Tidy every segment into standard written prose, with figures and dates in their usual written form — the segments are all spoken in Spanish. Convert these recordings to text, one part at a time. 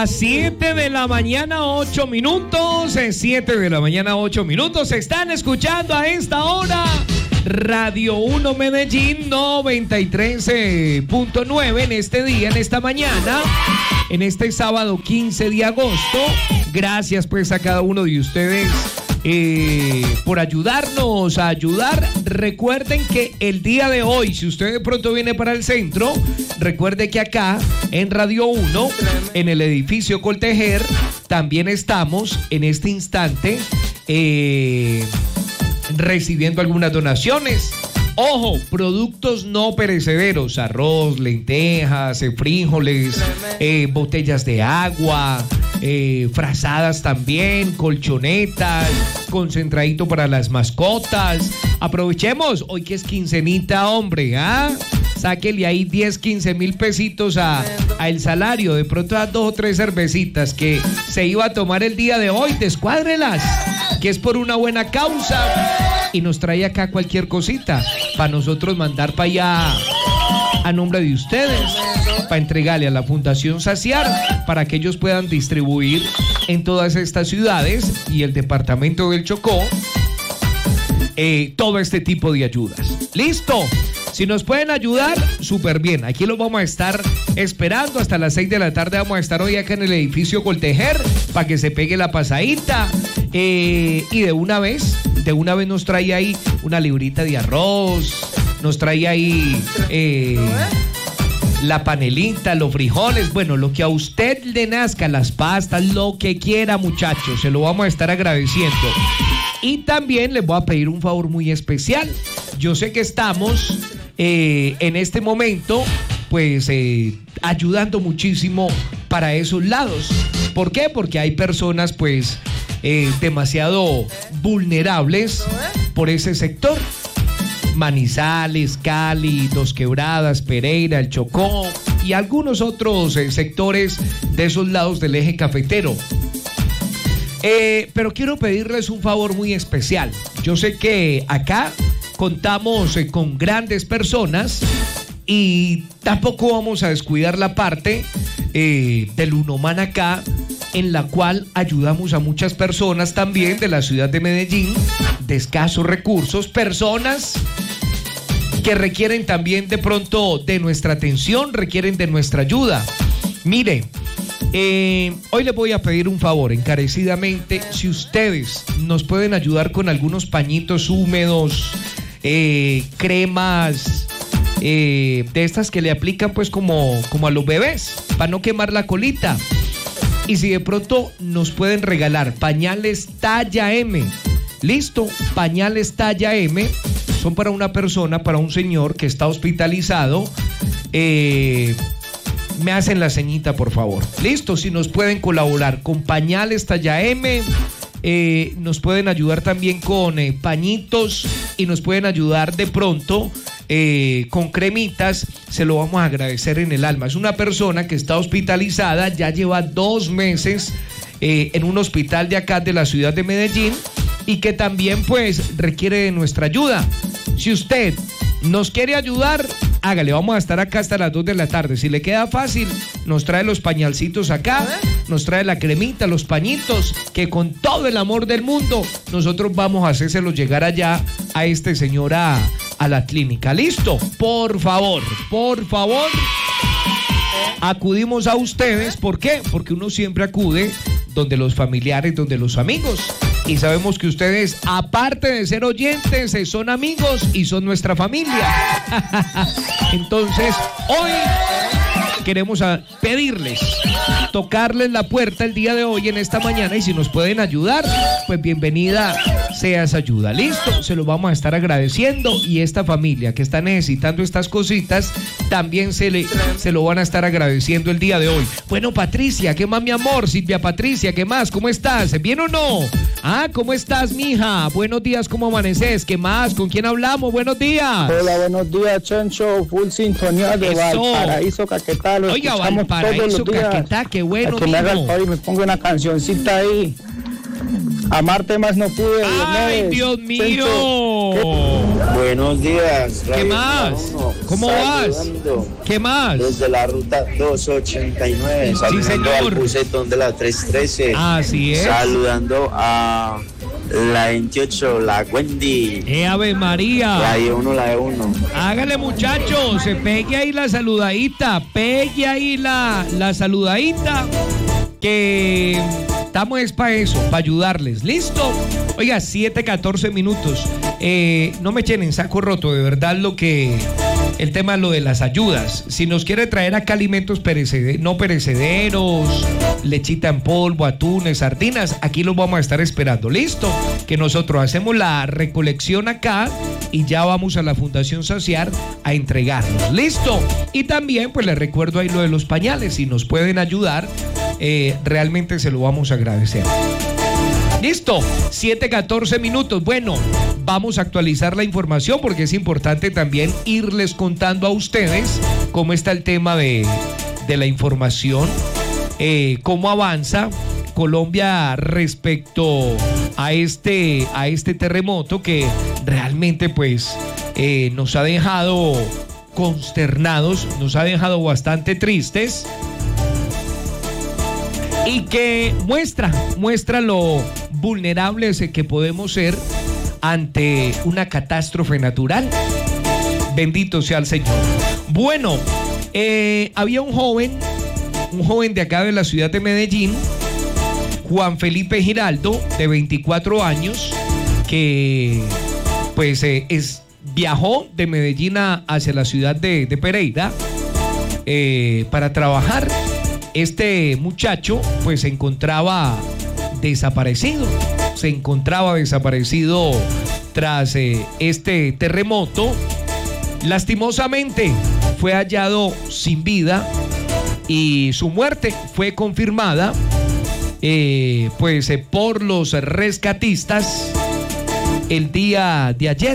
7 de la mañana, 8 minutos. 7 de la mañana, 8 minutos. Están escuchando a esta hora Radio 1 Medellín 93.9 en este día, en esta mañana, en este sábado 15 de agosto. Gracias pues a cada uno de ustedes por ayudarnos a ayudar. Recuerden que el día de hoy, si usted de pronto viene para el centro, recuerde que acá en Radio 1, en el edificio Coltejer, también estamos en este instante recibiendo algunas donaciones. Ojo, productos no perecederos: arroz, lentejas, frijoles, botellas de agua, frazadas también, colchonetas, concentradito para las mascotas. Aprovechemos hoy que es quincenita, hombre, sáquele ahí 10, 15 mil pesitos a el salario. De pronto a 2 o 3 cervecitas que se iba a tomar el día de hoy, descuádrelas, que es por una buena causa. Y nos trae acá cualquier cosita para nosotros mandar para allá a nombre de ustedes, para entregarle a la Fundación Saciar, para que ellos puedan distribuir en todas estas ciudades y el departamento del Chocó todo este tipo de ayudas. ¿Listo? Si nos pueden ayudar, súper bien. Aquí los vamos a estar esperando hasta las 6 de la tarde. Vamos a estar hoy acá en el edificio Coltejer para que se pegue la pasadita. Y de una vez nos trae ahí una librita de arroz, nos trae ahí la panelita, los frijoles, bueno, lo que a usted le nazca, las pastas, lo que quiera, muchachos, se lo vamos a estar agradeciendo. Y también les voy a pedir un favor muy especial. Yo sé que estamos en este momento pues ayudando muchísimo para esos lados. ¿Por qué? Porque hay personas pues demasiado vulnerables por ese sector. Manizales, Cali, Dos Quebradas, Pereira, el Chocó y algunos otros sectores de esos lados del eje cafetero. Pero quiero pedirles un favor muy especial. Yo sé que acá contamos con grandes personas y tampoco vamos a descuidar la parte del Unoman acá, en la cual ayudamos a muchas personas también de la ciudad de Medellín, de escasos recursos, personas que requieren también de pronto de nuestra atención, requieren de nuestra ayuda. Mire, hoy les voy a pedir un favor encarecidamente. Si ustedes nos pueden ayudar con algunos pañitos húmedos, cremas de estas que le aplican pues como a los bebés para no quemar la colita. Y si de pronto nos pueden regalar pañales talla M, listo, pañales talla M, son para una persona, para un señor que está hospitalizado. Me hacen la ceñita, por favor. Listo, si nos pueden colaborar con pañales talla M, nos pueden ayudar también con pañitos y nos pueden ayudar de pronto con cremitas, se lo vamos a agradecer en el alma. Es una persona que está hospitalizada, ya lleva 2 meses en un hospital de acá de la ciudad de Medellín y que también pues requiere de nuestra ayuda. Si usted nos quiere ayudar, hágale, vamos a estar acá hasta las 2 de la tarde. Si le queda fácil, nos trae los pañalcitos acá, nos trae la cremita, los pañitos, que con todo el amor del mundo nosotros vamos a hacérselos llegar allá a este señor a la clínica. ¿Listo? Por favor, acudimos a ustedes. ¿Por qué? Porque uno siempre acude donde los familiares, donde los amigos. Y sabemos que ustedes, aparte de ser oyentes, son amigos y son nuestra familia. Entonces, hoy queremos pedirles, tocarles la puerta el día de hoy, en esta mañana, y si nos pueden ayudar, pues bienvenida sea esa ayuda. Listo, se lo vamos a estar agradeciendo, y esta familia que está necesitando estas cositas también se lo van a estar agradeciendo el día de hoy. Bueno, Patricia, ¿qué más, mi amor? Silvia Patricia, ¿qué más? ¿Cómo estás? ¿Bien o no? ¿Cómo estás, mija? Buenos días, ¿cómo amaneces? ¿Qué más? ¿Con quién hablamos? Buenos días. Hola, buenos días, Chencho. Full sintonía de Valparaíso, Caquetá. Oiga, Valparaíso, Caquetá, qué bueno, que me haga el favor y me ponga una cancioncita ahí. Amarte más no pude. ¡Ay, Dios mío! Chencho, Buenos días. ¿Qué más? ¿Cómo vas? ¿Qué más? Desde la ruta 289, saludando al bucetón de la 313. Así es. Saludando a la 28, la Wendy. Ave María. La E1, la E1. Hágale, muchachos, se pegue ahí la saludadita, la saludadita, que estamos es para eso, para ayudarles. ¿Listo? Oiga, 7:14 minutos. No me echen en saco roto, de verdad, el tema lo de las ayudas. Si nos quiere traer acá alimentos no perecederos, lechita en polvo, atunes, sardinas, aquí los vamos a estar esperando. ¿Listo? Que nosotros hacemos la recolección acá y ya vamos a la Fundación Saciar a entregarlos. ¿Listo? Y también, pues les recuerdo ahí lo de los pañales. Si nos pueden ayudar, realmente se lo vamos a agradecer. Listo, 7:14 minutos. Bueno, vamos a actualizar la información porque es importante también irles contando a ustedes cómo está el tema de la información, cómo avanza Colombia respecto a este terremoto que realmente pues nos ha dejado consternados, nos ha dejado bastante tristes. Y que muestra lo vulnerables que podemos ser ante una catástrofe natural. Bendito sea el Señor. Bueno, había un joven de acá de la ciudad de Medellín, Juan Felipe Giraldo, de 24 años, que pues viajó de Medellín hacia la ciudad de Pereira para trabajar. Este muchacho pues se encontraba desaparecido tras este terremoto. Lastimosamente fue hallado sin vida y su muerte fue confirmada por los rescatistas el día de ayer.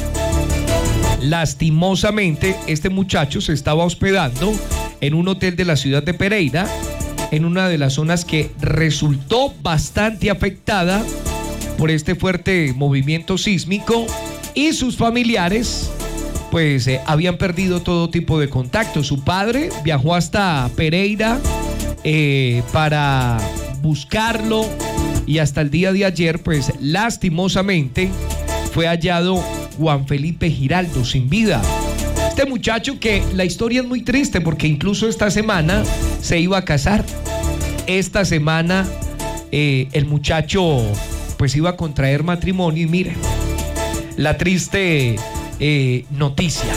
Lastimosamente este muchacho se estaba hospedando en un hotel de la ciudad de Pereira, en una de las zonas que resultó bastante afectada por este fuerte movimiento sísmico, y sus familiares pues habían perdido todo tipo de contacto. Su padre viajó hasta Pereira para buscarlo, y hasta el día de ayer pues lastimosamente fue hallado Juan Felipe Giraldo sin vida. Este muchacho, que la historia es muy triste porque incluso esta semana se iba a casar. Esta semana el muchacho pues iba a contraer matrimonio, y mire la triste noticia.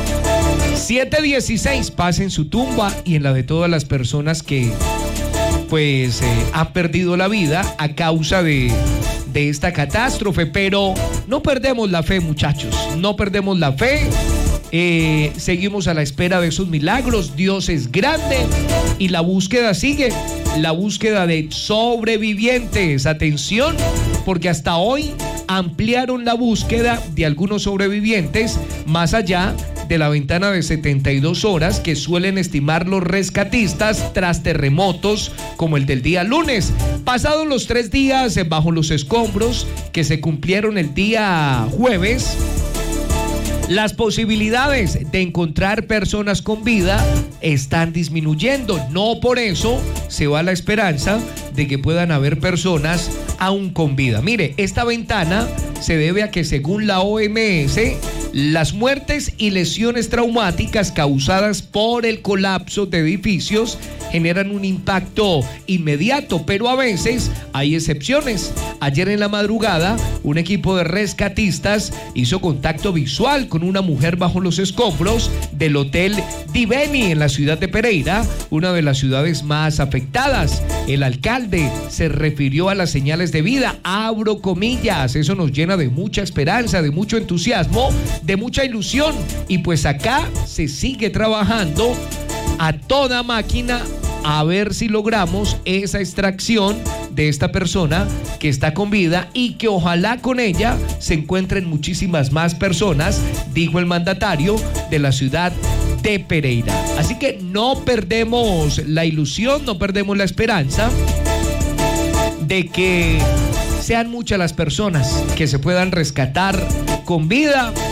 7:16, paz en su tumba y en la de todas las personas que pues han perdido la vida a causa de esta catástrofe. Pero no perdemos la fe, muchachos, no perdemos la fe. Seguimos a la espera de esos milagros. Dios es grande y la búsqueda sigue, la búsqueda de sobrevivientes. Atención, porque hasta hoy ampliaron la búsqueda de algunos sobrevivientes más allá de la ventana de 72 horas que suelen estimar los rescatistas tras terremotos como el del día lunes. Pasados los 3 días bajo los escombros que se cumplieron el día jueves, las posibilidades de encontrar personas con vida están disminuyendo. No por eso se va la esperanza de que puedan haber personas aún con vida. Mire, esta ventana se debe a que, según la OMS, las muertes y lesiones traumáticas causadas por el colapso de edificios generan un impacto inmediato, pero a veces hay excepciones. Ayer en la madrugada, un equipo de rescatistas hizo contacto visual con una mujer bajo los escombros del Hotel Diveni en la ciudad de Pereira, una de las ciudades más afectadas. El alcalde se refirió a las señales de vida, abro comillas. Eso nos llena de mucha esperanza, de mucho entusiasmo, de mucha ilusión, y pues acá se sigue trabajando a toda máquina a ver si logramos esa extracción de esta persona que está con vida, y que ojalá con ella se encuentren muchísimas más personas, dijo el mandatario de la ciudad de Pereira. Así que no perdemos la ilusión, no perdemos la esperanza de que sean muchas las personas que se puedan rescatar con vida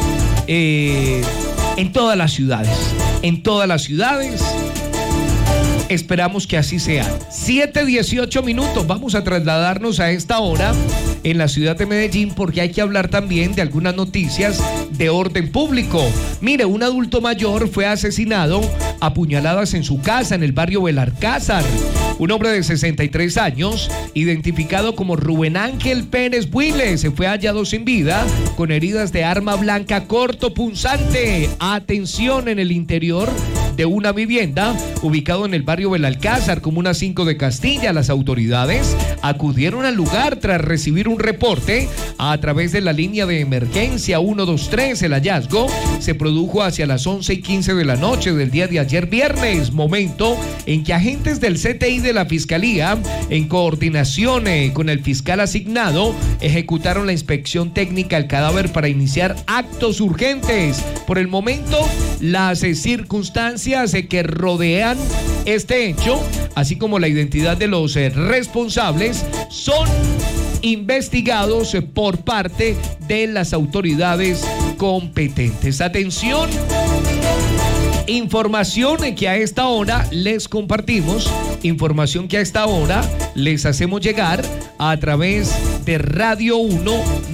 en todas las ciudades. En todas las ciudades. Esperamos que así sea. 7:18 minutos. Vamos a trasladarnos a esta hora en la ciudad de Medellín porque hay que hablar también de algunas noticias de orden público. Mire, un adulto mayor fue asesinado a puñaladas en su casa en el barrio Belalcázar. Un hombre de 63 años, identificado como Rubén Ángel Pérez Buile, se fue hallado sin vida con heridas de arma blanca cortopunzante. Atención, en el interior de una vivienda ubicado en el barrio Belalcázar, comuna 5 de Castilla. Las autoridades acudieron al lugar tras recibir un reporte a través de la línea de emergencia 123. El hallazgo se produjo hacia las 11:15 de la noche del día de ayer viernes, momento en que agentes del CTI de la Fiscalía, en coordinación con el fiscal asignado, ejecutaron la inspección técnica al cadáver para iniciar actos urgentes. Por el momento, las circunstancias que rodean este hecho, así como la identidad de los responsables, son investigados por parte de las autoridades competentes. Atención, información que a esta hora les compartimos, información que a esta hora les hacemos llegar a través de Radio 1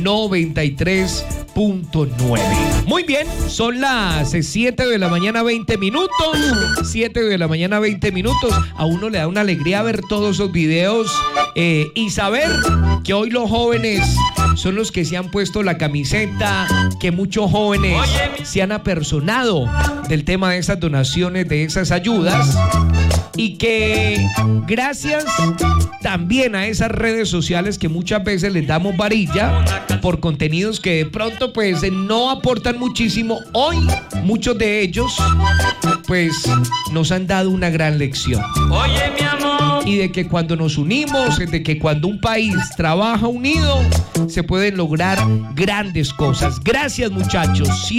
93.9. Muy bien, son las 7 de la mañana 20 minutos. 7 de la mañana 20 minutos. A uno le da una alegría ver todos esos videos y saber que hoy los jóvenes son los que se han puesto la camiseta, que muchos jóvenes se han apersonado del tema de esas donaciones, de esas ayudas, y que gracias también a esas redes sociales que muchas veces les damos varilla por contenidos que de pronto pues no aportan muchísimo, hoy muchos de ellos pues nos han dado una gran lección. Oye, mi amor. Y de que cuando nos unimos, de que cuando un país trabaja unido, se pueden lograr grandes cosas. Gracias, muchachos.